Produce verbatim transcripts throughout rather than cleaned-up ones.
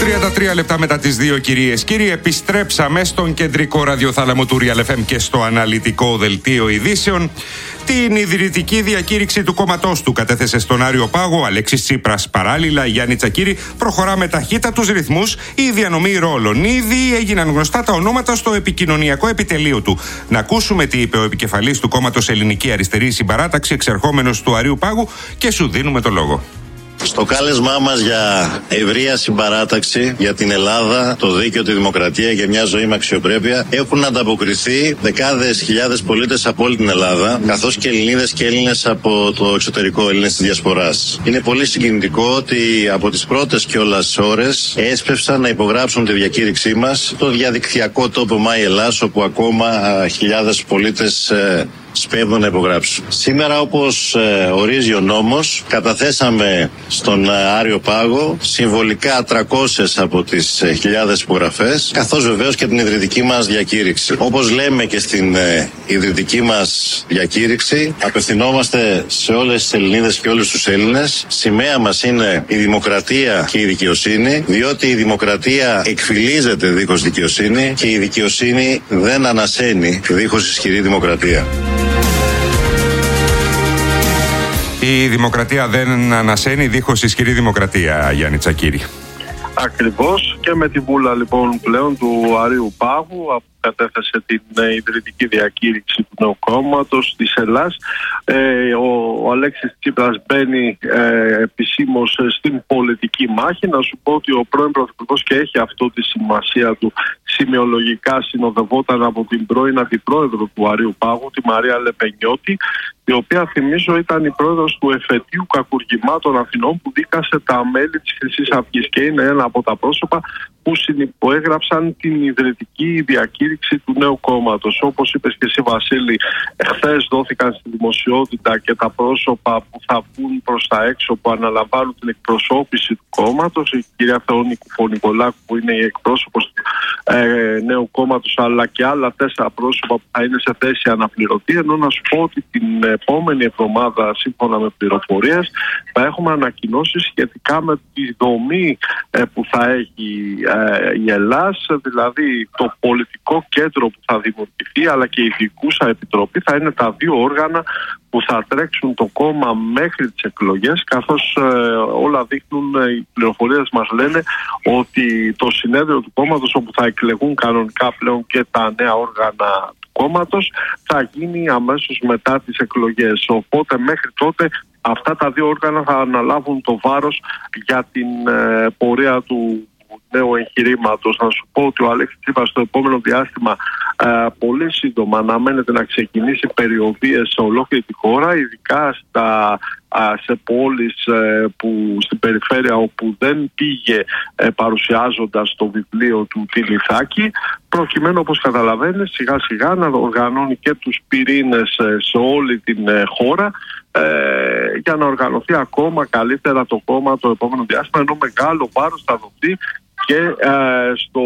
τριάντα τρία λεπτά μετά τις δύο, κυρίες. Κύριοι, επιστρέψαμε στον κεντρικό ραδιοθάλαμο του Real εφ εμ και στο αναλυτικό δελτίο ειδήσεων. Την ιδρυτική διακήρυξη του κόμματός του κατέθεσε στον Άριο Πάγο Αλέξης Τσίπρας. Παράλληλα, Γιάννη Τσακίρη, προχωρά με ταχύτατους ρυθμούς η διανομή ρόλων. Ήδη έγιναν γνωστά τα ονόματα στο επικοινωνιακό επιτελείο του. Να ακούσουμε τι είπε ο επικεφαλής του κόμματος Ελληνική Αριστερή Συμπαράταξη, εξερχόμενος του Αρίου Πάγου, και σου δίνουμε το λόγο. Στο κάλεσμά μας για ευρεία συμπαράταξη για την Ελλάδα, το δίκαιο, τη δημοκρατία και μια ζωή με αξιοπρέπεια έχουν ανταποκριθεί δεκάδες χιλιάδες πολίτες από όλη την Ελλάδα, καθώς και Ελληνίδες και Έλληνες από το εξωτερικό, Έλληνες της Διασποράς. Είναι πολύ συγκινητικό ότι από τις πρώτες κιόλας ώρες έσπευσαν να υπογράψουν τη διακήρυξή μας στο διαδικτυακό τόπο MyEllas, όπου ακόμα α, χιλιάδες πολίτες ε, σπέβδουν να υπογράψουν. Σήμερα, όπως ε, ορίζει ο νόμος, καταθέσαμε στον ε, Άριο Πάγο συμβολικά τριακόσιες από τις ε, χιλιάδες υπογραφές, καθώς βεβαίως και την ιδρυτική μας διακήρυξη. Όπως λέμε και στην ε, ιδρυτική μας διακήρυξη, απευθυνόμαστε σε όλες τις Ελληνίδες και όλους τους Έλληνες. Σημαία μας είναι η δημοκρατία και η δικαιοσύνη, διότι η δημοκρατία εκφυλίζεται δίχως δικαιοσύνη και η δικαιοσύνη δεν ανασένει δίχως ισχυρή δημοκρατία. Η δημοκρατία δεν ανασένει δίχως ισχυρή δημοκρατία, Γιάννη Τσακίρη. Ακριβώς, και με τη βούλα λοιπόν πλέον του Αρίου Πάγου, που κατέθεσε την ε, ιδρυτική διακήρυξη του νέου κόμματος της Ελλάς, ε, ο, ο Αλέξης Τσίπρας μπαίνει ε, επισήμως στην πολιτική μάχη. Να σου πω ότι ο πρώην Πρωθυπουργός, και έχει αυτό τη σημασία του, σημειολογικά συνοδευόταν από την πρώην Αντιπρόεδρο του Αρίου Πάγου, τη Μαρία Λεπενιώτη, η οποία, θυμίζω, ήταν η πρόεδρος του εφετείου κακουργημάτων Αθηνών που δίκασε τα μέλη της Χρυσής Αυγής και είναι ένα από τα πρόσωπα που συνυπογέγραψαν την ιδρυτική διακήρυξη του νέου κόμματος. Όπως είπες και εσύ, Βασίλη, χθες δόθηκαν στη δημοσιότητα και τα πρόσωπα που θα βγουν προς τα έξω, που αναλαμβάνουν την εκπροσώπηση του κόμματος. Η κυρία Θεόνη Κουφονικολάκου, που είναι η εκπρόσωπος του ε, νέου κόμματος, αλλά και άλλα τέσσερα πρόσωπα που θα είναι σε θέση αναπληρωτή. Ενώ να σου πω ότι την επόμενη εβδομάδα, σύμφωνα με πληροφορίες, θα έχουμε ανακοινώσεις σχετικά με τη δομή ε, που θα έχει ε, η Ελλάς, δηλαδή το πολιτικό κέντρο που θα δημιουργηθεί, αλλά και η διοικούσα επιτροπή θα είναι τα δύο όργανα που θα τρέξουν το κόμμα μέχρι τις εκλογές, καθώς ε, όλα δείχνουν, ε, οι πληροφορίες μας λένε ότι το συνέδριο του κόμματος, όπου θα εκλεγούν κανονικά πλέον και τα νέα όργανα του κόμματος, θα γίνει αμέσως μετά τις εκλογές. Οπότε μέχρι τότε αυτά τα δύο όργανα θα αναλάβουν το βάρος για την ε, πορεία του νέου εγχειρήματος. Να σου πω ότι ο Αλέξης Τσίπρας στο επόμενο διάστημα ε, πολύ σύντομα αναμένεται να ξεκινήσει περιοδίες σε ολόκληρη τη χώρα, ειδικά στα, α, σε πόλεις ε, που, στην περιφέρεια όπου δεν πήγε ε, παρουσιάζοντας το βιβλίο του τη Λιθάκη, προκειμένου, όπως καταλαβαίνεις, σιγά σιγά να οργανώνει και τους πυρήνες ε, σε όλη την ε, χώρα, Ε, για να οργανωθεί ακόμα καλύτερα το κόμμα το επόμενο διάστημα, ενώ μεγάλο βάρος θα δοθεί και ε, στο,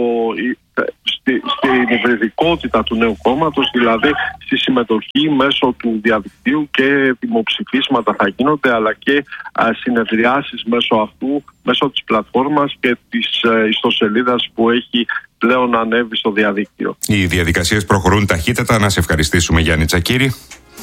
στη, στην υβριδικότητα του νέου κόμματος, δηλαδή στη συμμετοχή μέσω του διαδικτύου, και δημοψηφίσματα θα γίνονται, αλλά και ε, συνεδριάσεις μέσω αυτού, μέσω της πλατφόρμας και της ε, ιστοσελίδας που έχει πλέον ανέβει στο διαδίκτυο. Οι διαδικασίες προχωρούν ταχύτατα. Να σε ευχαριστήσουμε, Γιάννη Τσακίρη.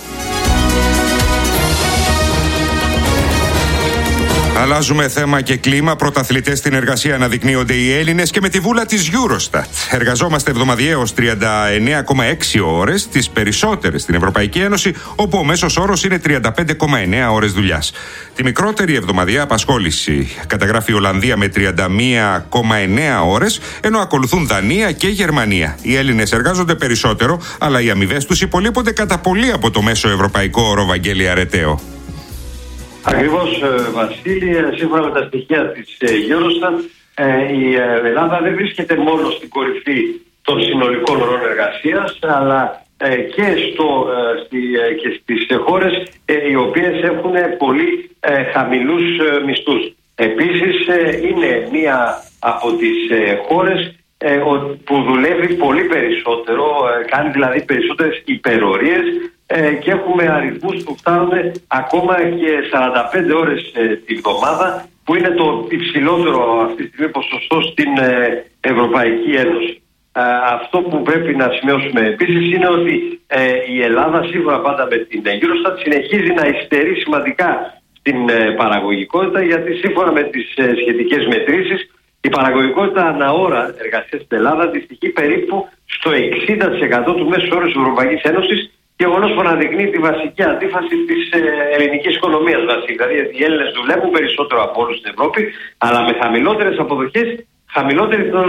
Αλλάζουμε θέμα και κλίμα. Πρωταθλητές στην εργασία αναδεικνύονται οι Έλληνες και με τη βούλα της Eurostat. Εργαζόμαστε εβδομαδιαίως τριάντα εννέα κόμμα έξι ώρες, τις περισσότερες στην Ευρωπαϊκή Ένωση, όπου ο μέσος όρος είναι τριάντα πέντε κόμμα εννέα ώρες δουλειάς. Τη μικρότερη εβδομαδιαία απασχόληση καταγράφει η Ολλανδία με τριάντα μία κόμμα εννέα ώρες, ενώ ακολουθούν Δανία και Γερμανία. Οι Έλληνες εργάζονται περισσότερο, αλλά οι αμοιβές τους υπολείπονται κατά πολύ από το μέσο ευρωπαϊκό όρο, Βαγγέλη Αρεταίο. Ακριβώς, Βασίλη, σύμφωνα με τα στοιχεία της Eurostat, η Ελλάδα δεν βρίσκεται μόνο στην κορυφή των συνολικών ορών εργασίας, αλλά και, στο, και στις χώρες οι οποίες έχουν πολύ χαμηλούς μισθούς. Επίσης, είναι μία από τις χώρες που δουλεύει πολύ περισσότερο, κάνει δηλαδή περισσότερες υπερορίες, και έχουμε αριθμούς που φτάνουν ακόμα και σαράντα πέντε ώρες τη βδομάδα, που είναι το υψηλότερο αυτή τη στιγμή ποσοστό στην Ευρωπαϊκή Ένωση. Αυτό που πρέπει να σημειώσουμε επίσης είναι ότι ε, η Ελλάδα, σύμφωνα πάντα με την Eurostat, συνεχίζει να υστερεί σημαντικά στην ε, παραγωγικότητα, γιατί σύμφωνα με τις ε, σχετικές μετρήσεις η παραγωγικότητα ανά ώρα εργασίας στην Ελλάδα αντιστοιχεί περίπου στο εξήντα τοις εκατό του μέσου όρου της Ευρωπαϊκής Ένωσης, γεγονός που αναδεικνύει τη βασική αντίφαση της ε, ελληνικής οικονομίας. Δηλαδή οι Έλληνες δουλεύουν περισσότερο από όλους στην Ευρώπη, αλλά με χαμηλότερες αποδοχές, χαμηλότερη